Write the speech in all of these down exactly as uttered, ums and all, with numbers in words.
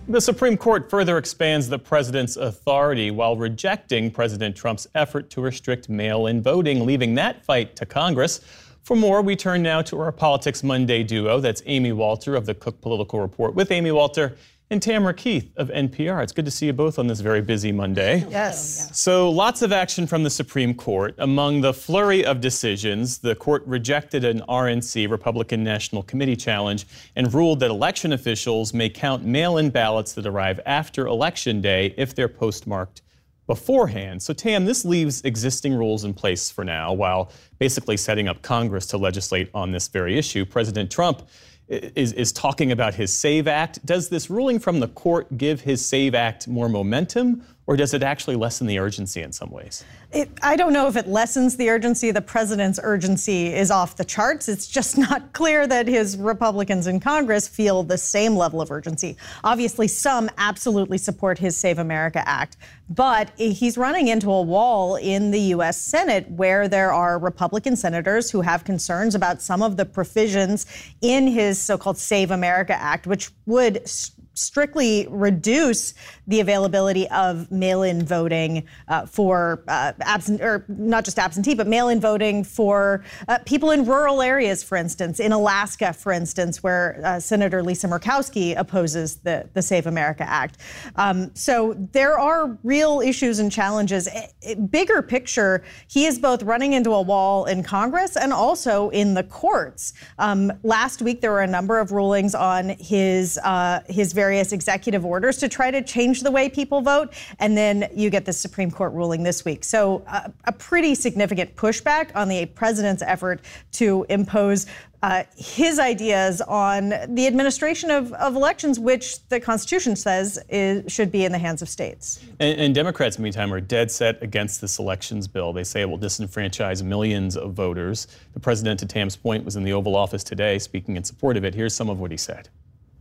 The Supreme Court further expands the president's authority while rejecting President Trump's effort to restrict mail-in voting, leaving that fight to Congress. For more, we turn now to our Politics Monday duo. That's Amy Walter of the Cook Political Report with Amy Walter and Tamara Keith of N P R. It's good to see you both on this very busy Monday. Yes. So lots of action from the Supreme Court. Among the flurry of decisions, the court rejected an R N C, Republican National Committee challenge, and ruled that election officials may count mail-in ballots that arrive after Election Day if they're postmarked beforehand. So, Tam, this leaves existing rules in place for now, while basically setting up Congress to legislate on this very issue. President Trump is, is talking about his SAVE Act. Does this ruling from the court give his SAVE Act more momentum, or does it actually lessen the urgency in some ways? It, I don't know if it lessens the urgency. The president's urgency is off the charts. It's just not clear that his Republicans in Congress feel the same level of urgency. Obviously, some absolutely support his Save America Act, but he's running into a wall in the U S Senate where there are Republican senators who have concerns about some of the provisions in his so-called Save America Act, which would st- strictly reduce the availability of mail-in voting uh, for uh, absent, or not just absentee, but mail-in voting for uh, people in rural areas, for instance, in Alaska, for instance, where uh, Senator Lisa Murkowski opposes the, the Save America Act. Um, so there are real issues and challenges. A, a bigger picture, he is both running into a wall in Congress and also in the courts. Um, last week, there were a number of rulings on his uh, his various various executive orders to try to change the way people vote. And then you get the Supreme Court ruling this week. So uh, a pretty significant pushback on the president's effort to impose uh, his ideas on the administration of, of elections, which the Constitution says is, should be in the hands of states. And, and Democrats, meantime, are dead set against this elections bill. They say it will disenfranchise millions of voters. The president, to Tam's point, was in the Oval Office today speaking in support of it. Here's some of what he said.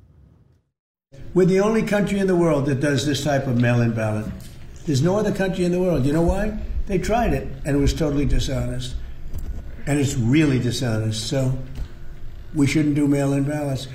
We're the only country in the world that does this type of mail-in ballot. There's no other country in the world. You know why? They tried it, and it was totally dishonest. And it's really dishonest. So we shouldn't do mail-in ballots.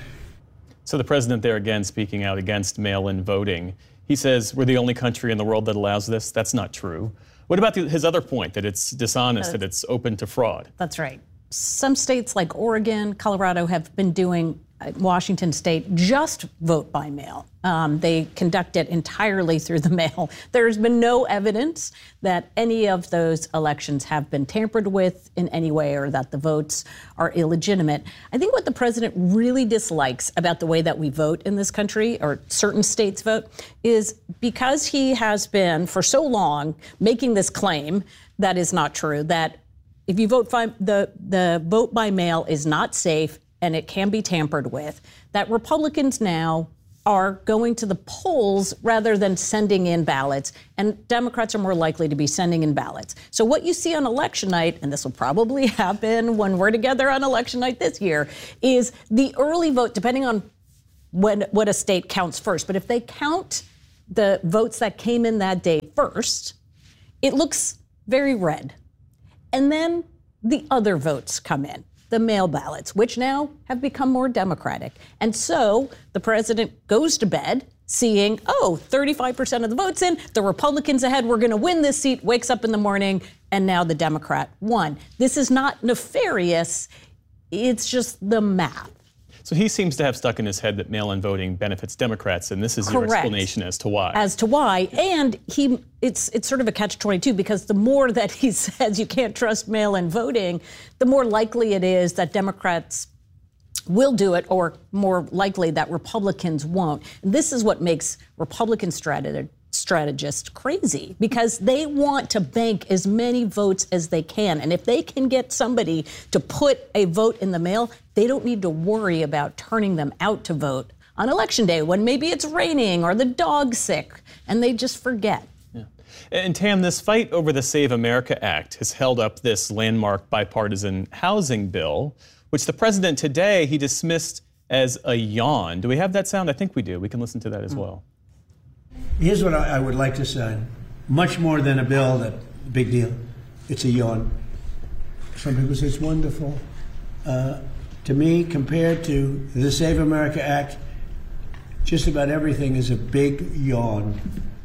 So the president there again speaking out against mail-in voting. He says we're the only country in the world that allows this. That's not true. What about the, his other point, that it's dishonest, uh, that it's open to fraud? That's right. Some states like Oregon, Colorado have been doing Washington State just vote by mail. Um, they conduct it entirely through the mail. There's been no evidence that any of those elections have been tampered with in any way or that the votes are illegitimate. I think what the president really dislikes about the way that we vote in this country, or certain states vote, is because he has been for so long making this claim that is not true, that if you vote by, the, the vote by mail is not safe and it can be tampered with, that Republicans now are going to the polls rather than sending in ballots, and Democrats are more likely to be sending in ballots. So what you see on election night, and this will probably happen when we're together on election night this year, is the early vote, depending on when what a state counts first. But if they count the votes that came in that day first, it looks very red. And then the other votes come in, the mail ballots, which now have become more Democratic. And so the president goes to bed seeing, oh, thirty-five percent of the votes in, the Republicans ahead, we're going to win this seat, wakes up in the morning, and now the Democrat won. This is not nefarious. It's just the math. So he seems to have stuck in his head that mail-in voting benefits Democrats, and this is Correct. Your explanation as to why. As to why. And he, it's it's sort of a catch twenty-two, because the more that he says you can't trust mail-in voting, the more likely it is that Democrats will do it, or more likely that Republicans won't. And this is what makes Republican strategy strategists crazy, because they want to bank as many votes as they can. And if they can get somebody to put a vote in the mail, they don't need to worry about turning them out to vote on election day when maybe it's raining or the dog's sick, and they just forget. Yeah. And Tam, this fight over the Save America Act has held up this landmark bipartisan housing bill, which the president today, he dismissed as a yawn. Do we have that sound? I think we do. We can listen to that as well. Here's what I would like to say. Much more than a bill, that big deal. It's a yawn. Some people say it's wonderful. Uh, to me, compared to the Save America Act, just about everything is a big yawn.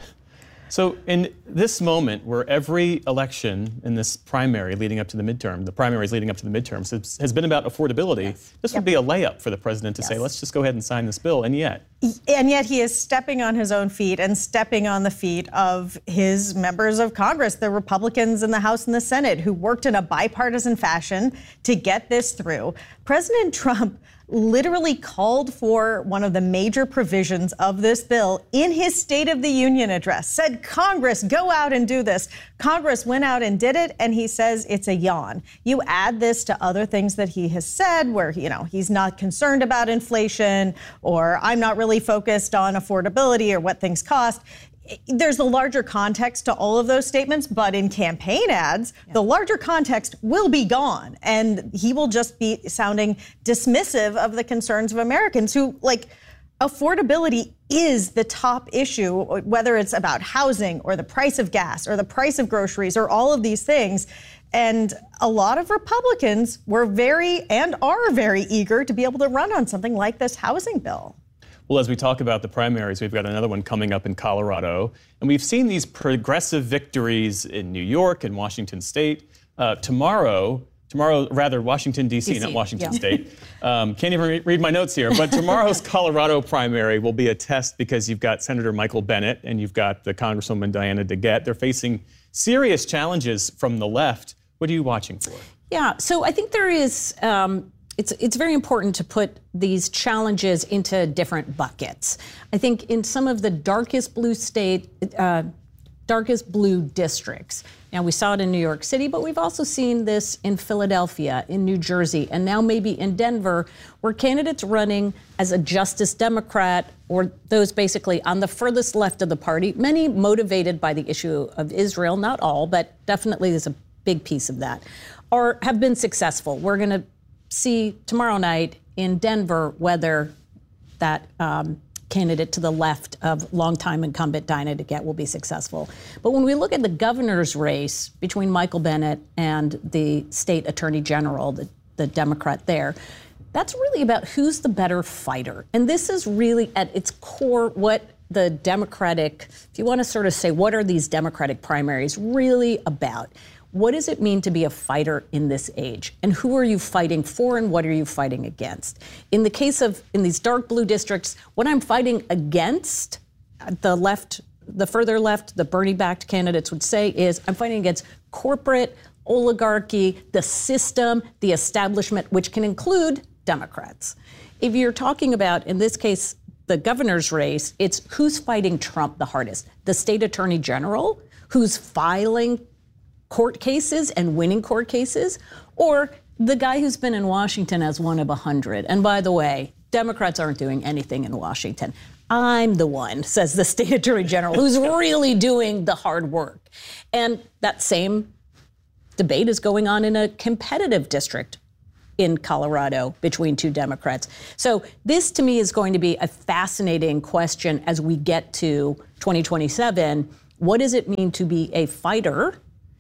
So in this moment where every election in this primary leading up to the midterm, the primaries leading up to the midterms has, has been about affordability, yes. this yep. would be a layup for the president to yes. say, let's just go ahead and sign this bill. And yet... And yet he is stepping on his own feet and stepping on the feet of his members of Congress, the Republicans in the House and the Senate, who worked in a bipartisan fashion to get this through. President Trump literally called for one of the major provisions of this bill in his State of the Union address, said, Congress, go out and do this. Congress went out and did it, and he says it's a yawn. You add this to other things that he has said where, you know, he's not concerned about inflation, or I'm not really focused on affordability or what things cost. There's a larger context to all of those statements, but in campaign ads, yeah. the larger context will be gone. And he will just be sounding dismissive of the concerns of Americans who, like, affordability is the top issue, whether it's about housing or the price of gas or the price of groceries or all of these things. And a lot of Republicans were very and are very eager to be able to run on something like this housing bill. Well, as we talk about the primaries, we've got another one coming up in Colorado. And we've seen these progressive victories in New York and Washington State. Uh, tomorrow, tomorrow, rather, Washington, D C, D C not Washington yeah. State. Um, can't even re- read my notes here. But tomorrow's Colorado primary will be a test because you've got Senator Michael Bennet and you've got the Congresswoman Diana DeGette. They're facing serious challenges from the left. What are you watching for? Yeah, so I think there is... Um, It's it's very important to put these challenges into different buckets. I think in some of the darkest blue state, uh, darkest blue districts. Now, we saw it in New York City, but we've also seen this in Philadelphia, in New Jersey, and now maybe in Denver, where candidates running as a Justice Democrat or those basically on the furthest left of the party, many motivated by the issue of Israel, not all, but definitely there's a big piece of that, are have been successful. We're going to see tomorrow night in Denver whether that um, candidate to the left of longtime incumbent Diana DeGette will be successful. But when we look at the governor's race between Michael Bennet and the state attorney general, the, the Democrat there, that's really about who's the better fighter. And this is really at its core what the Democratic, if you want to sort of say, what are these Democratic primaries really about? What does it mean to be a fighter in this age? And who are you fighting for and what are you fighting against? In the case of, in these dark blue districts, what I'm fighting against, the left, the further left, the Bernie-backed candidates would say is, I'm fighting against corporate, oligarchy, the system, the establishment, which can include Democrats. If you're talking about, in this case, the governor's race, it's who's fighting Trump the hardest? The state attorney general, who's filing court cases and winning court cases, or the guy who's been in Washington as one of a hundred. And by the way, Democrats aren't doing anything in Washington. I'm the one, says the state attorney general, who's really doing the hard work. And that same debate is going on in a competitive district in Colorado between two Democrats. So this, to me, is going to be a fascinating question as we get to twenty twenty-seven. What does it mean to be a fighter?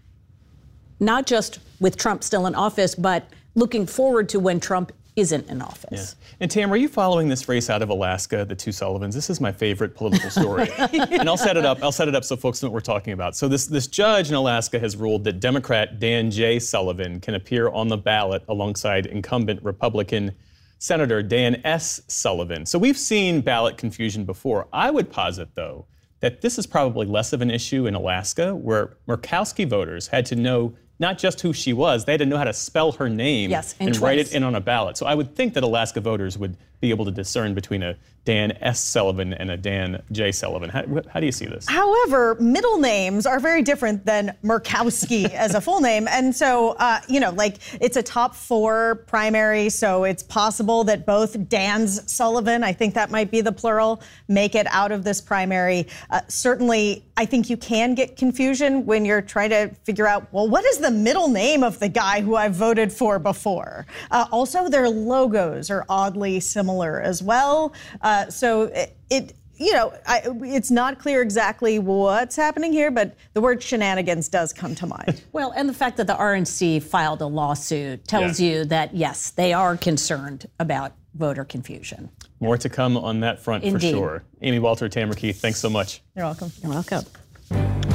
Not just with Trump still in office, but looking forward to when Trump isn't in office. Yeah. And Tam, are you following this race out of Alaska, the two Sullivans? This is my favorite political story. And I'll set it up. I'll set it up so folks know what we're talking about. So this, this judge in Alaska has ruled that Democrat Dan J. Sullivan can appear on the ballot alongside incumbent Republican Senator Dan S. Sullivan. So we've seen ballot confusion before. I would posit, though, that this is probably less of an issue in Alaska, where Murkowski voters had to know not just who she was, they had to know how to spell her name yes, and, and write it in on a ballot. So I would think that Alaska voters would be able to discern between a Dan S. Sullivan and a Dan J. Sullivan. How, how do you see this? However, middle names are very different than Murkowski as a full name. And so, uh, you know, like it's a top four primary, so it's possible that both Dan's Sullivan, I think that might be the plural, make it out of this primary. Uh, certainly, I think you can get confusion when you're trying to figure out, well, what is the middle name of the guy who I've voted for before? Uh, also, their logos are oddly similar as well. Uh, so it, it you know, I, it's not clear exactly what's happening here, but the word shenanigans does come to mind. Well, and the fact that the R N C filed a lawsuit tells yeah. you that, yes, they are concerned about voter confusion. More to come on that front. Indeed. For sure. Amy Walter, Tamara Keith, thanks so much. You're welcome. You're welcome.